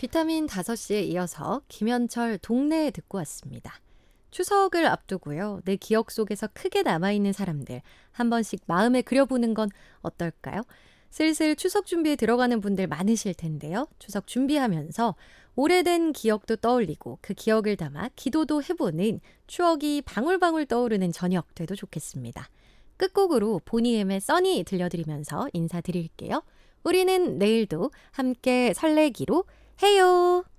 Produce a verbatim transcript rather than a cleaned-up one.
비타민 다섯 시에 이어서 김현철 동네 듣고 왔습니다. 추석을 앞두고요. 내 기억 속에서 크게 남아있는 사람들 한 번씩 마음에 그려보는 건 어떨까요? 슬슬 추석 준비에 들어가는 분들 많으실 텐데요. 추석 준비하면서 오래된 기억도 떠올리고 그 기억을 담아 기도도 해보는 추억이 방울방울 떠오르는 저녁 돼도 좋겠습니다. 끝곡으로 보니엠의 써니 들려드리면서 인사드릴게요. 우리는 내일도 함께 설레기로 해요.